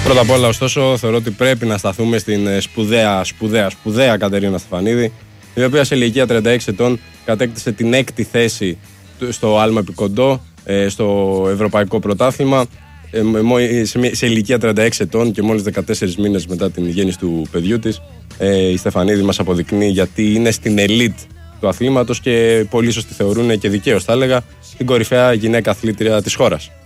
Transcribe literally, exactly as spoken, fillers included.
Πρώτα απ' όλα, ωστόσο, θεωρώ ότι πρέπει να σταθούμε στην σπουδαία, σπουδαία, σπουδαία Κατερίνα Στεφανίδη, η οποία σε ηλικία τριάντα έξι ετών κατέκτησε την έκτη θέση στο άλμα επικοντό, στο Ευρωπαϊκό Πρωτάθλημα, σε ηλικία τριάντα έξι ετών και μόλις δεκατέσσερις μήνες μετά την γέννηση του παιδιού της. Η Στεφανίδη μας αποδεικνύει γιατί είναι στην ελίτ του αθλήματος και πολλοί ίσως τη θεωρούν, και δικαίως θα έλεγα, την κορυφαία γυναίκα αθλήτρια της χώρας.